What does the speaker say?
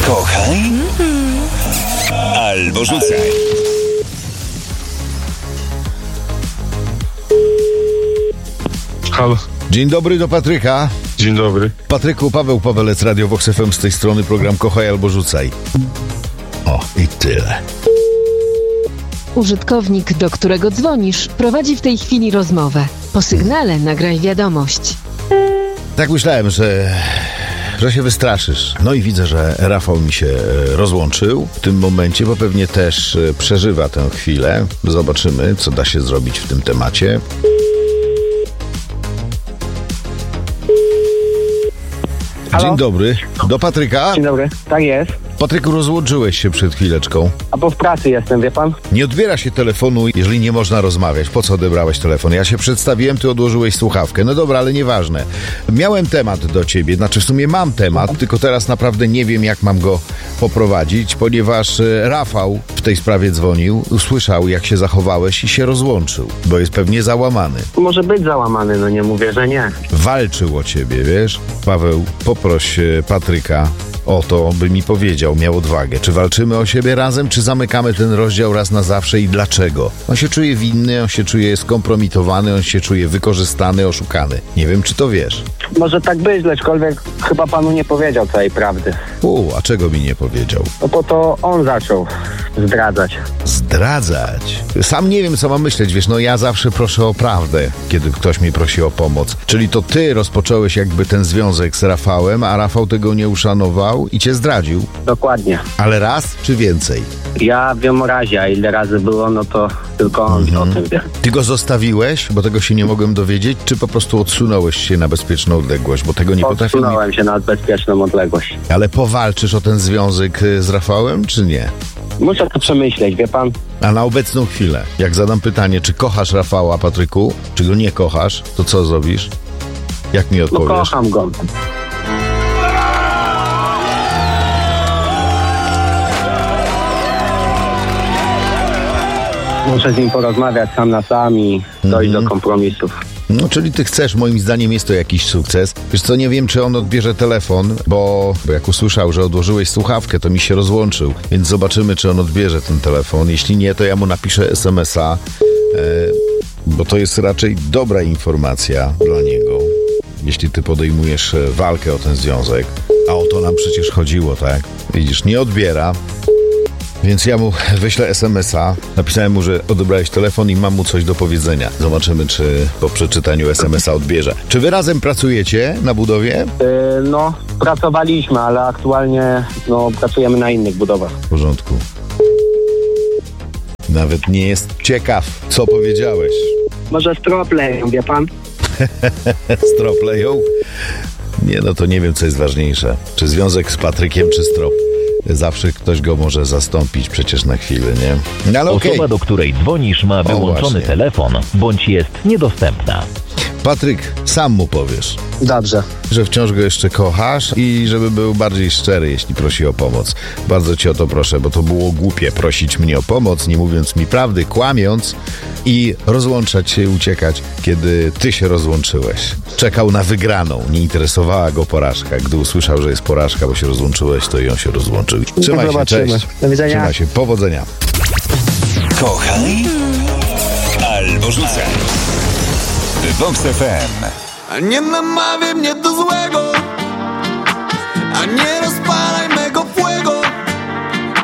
Kochaj albo rzucaj. Halo. Dzień dobry, do Patryka. Dzień dobry. Patryku, Paweł Pawelec, Radio Vox FM, z tej strony program Kochaj albo rzucaj. O, i tyle. Użytkownik, do którego dzwonisz, prowadzi w tej chwili rozmowę. Po sygnale nagraj wiadomość. Tak myślałem, że się wystraszysz. No i widzę, że Rafał mi się rozłączył w tym momencie, bo pewnie też przeżywa tę chwilę. Zobaczymy, co da się zrobić w tym temacie. Halo? Dzień dobry. Do Patryka. Dzień dobry, tak jest. Patryku, rozłączyłeś się przed chwileczką. A bo w pracy jestem, wie pan? Nie odbiera się telefonu, jeżeli nie można rozmawiać. Po co odebrałeś telefon? Ja się przedstawiłem, ty odłożyłeś słuchawkę. No dobra, ale nieważne. Miałem temat do ciebie, znaczy w sumie mam temat, tylko teraz naprawdę nie wiem, jak mam go poprowadzić, ponieważ Rafał w tej sprawie dzwonił, usłyszał, jak się zachowałeś i się rozłączył, bo jest pewnie załamany. Może być załamany, no nie mówię, że nie. Walczył o ciebie, wiesz? Paweł, poproś Patryka o to, by mi powiedział, miał odwagę. Czy walczymy o siebie razem, czy zamykamy ten rozdział raz na zawsze i dlaczego? On się czuje winny, on się czuje skompromitowany, on się czuje wykorzystany, oszukany. Nie wiem, czy to wiesz. Może tak być, lecz chyba panu nie powiedział całej prawdy. A czego mi nie powiedział? No bo to on zaczął zdradzać. Zdradzać? Sam nie wiem, co mam myśleć, wiesz, no ja zawsze proszę o prawdę, kiedy ktoś mnie prosi o pomoc. Czyli to ty rozpocząłeś jakby ten związek z Rafałem, a Rafał tego nie uszanował i cię zdradził. Dokładnie. Ale raz czy więcej? Ja wiem o razie, a ile razy było, no to tylko on o tym wie. Ty go zostawiłeś, bo tego się nie mogłem dowiedzieć, czy po prostu odsunąłeś się na bezpieczną odległość, bo tego nie potrafię... Odsunąłem się na bezpieczną odległość. Ale powalczysz o ten związek z Rafałem, czy nie? Muszę to przemyśleć, wie pan? A na obecną chwilę, jak zadam pytanie, czy kochasz Rafała, Patryku, czy go nie kochasz, to co zrobisz? Jak mi odpowiesz? No kocham go. Muszę z nim porozmawiać sam na sam i dojść do kompromisów. No, czyli ty chcesz, moim zdaniem jest to jakiś sukces. Wiesz co, nie wiem, czy on odbierze telefon, bo jak usłyszał, że odłożyłeś słuchawkę, to mi się rozłączył. Więc zobaczymy, czy on odbierze ten telefon. Jeśli nie, to ja mu napiszę SMS-a, bo to jest raczej dobra informacja dla niego. Jeśli ty podejmujesz walkę o ten związek, a o to nam przecież chodziło, tak? Widzisz, nie odbiera. Więc ja mu wyślę SMS-a, napisałem mu, że odebrałeś telefon i mam mu coś do powiedzenia. Zobaczymy, czy po przeczytaniu SMS-a odbierze. Czy wy razem pracujecie na budowie? No, pracowaliśmy, ale aktualnie pracujemy na innych budowach. W porządku. Nawet nie jest ciekaw, co powiedziałeś. Może stropleją, wie pan? Stropleją? Nie, no to nie wiem, co jest ważniejsze. Czy związek z Patrykiem, czy strop? Zawsze ktoś go może zastąpić przecież na chwilę, nie? No, ale Osoba, do której dzwonisz, ma wyłączony telefon, bądź jest niedostępna. Patryk, sam mu powiesz, Dobrze. że wciąż go jeszcze kochasz i żeby był bardziej szczery, jeśli prosi o pomoc. Bardzo cię o to proszę, bo to było głupie prosić mnie o pomoc, nie mówiąc mi prawdy, kłamiąc i rozłączać się i uciekać, kiedy ty się rozłączyłeś. Czekał na wygraną, nie interesowała go porażka. Gdy usłyszał, że jest porażka, bo się rozłączyłeś, to i on się rozłączył. Trzymaj się, cześć. Do widzenia. Trzymaj się, powodzenia. Kochaj albo rzucaj. Vox FM. A nie namawiaj mnie do złego, a nie